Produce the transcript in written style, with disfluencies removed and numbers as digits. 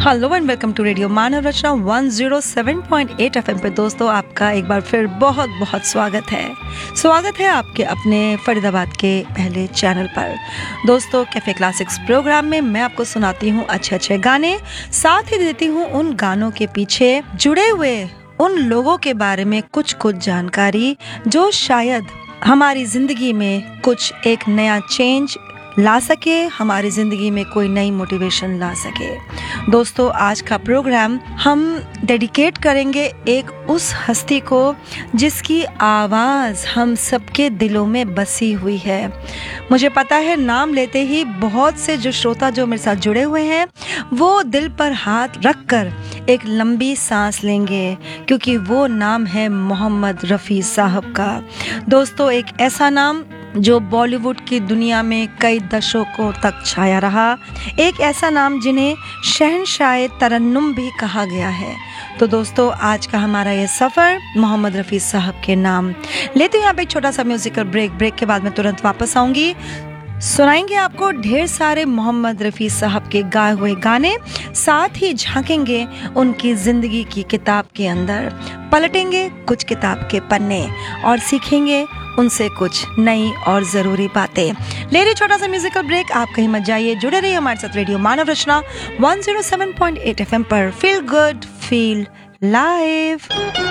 Hello and welcome to radio Manav Rachna 107.8 FM पे दोस्तों आपका एक बार फिर बहुत बहुत स्वागत है आपके अपने फरीदाबाद के पहले चैनल पर। दोस्तों कैफे क्लासिक्स प्रोग्राम में मैं आपको सुनाती हूँ अच्छे गाने, साथ ही देती हूँ उन गानों के पीछे जुड़े हुए उन लोगों के बारे में कुछ जानकारी जो शायद हमारी जिंदगी में कुछ एक नया चेंज ला सके, हमारी ज़िंदगी में कोई नई मोटिवेशन ला सके। दोस्तों आज का प्रोग्राम हम डेडिकेट करेंगे एक उस हस्ती को जिसकी आवाज़ हम सबके दिलों में बसी हुई है। मुझे पता है नाम लेते ही बहुत से जो श्रोता जो मेरे साथ जुड़े हुए हैं वो दिल पर हाथ रखकर एक लंबी सांस लेंगे, क्योंकि वो नाम है मोहम्मद रफ़ी साहब का। दोस्तों एक ऐसा नाम जो बॉलीवुड की दुनिया में कई दशकों तक छाया रहा, एक ऐसा नाम जिन्हें शहंशाह तरन्नुम भी कहा गया है। तो दोस्तों आज का हमारा ये सफ़र मोहम्मद रफ़ी साहब के नाम लेते हैं। यहाँ पे एक छोटा सा म्यूजिकल ब्रेक के बाद मैं तुरंत वापस आऊँगी। सुनाएंगे आपको ढेर सारे मोहम्मद रफ़ी साहब के गाए हुए गाने, साथ ही झांकेंगे उनकी ज़िंदगी की किताब के अंदर, पलटेंगे कुछ किताब के पन्ने और सीखेंगे उनसे कुछ नई और ज़रूरी बातें। ले रही छोटा सा म्यूजिकल ब्रेक, आप कहीं मत जाइए, जुड़े रहिए हमारे साथ रेडियो मानव रचना 107.8 FM पर। Feel good feel live.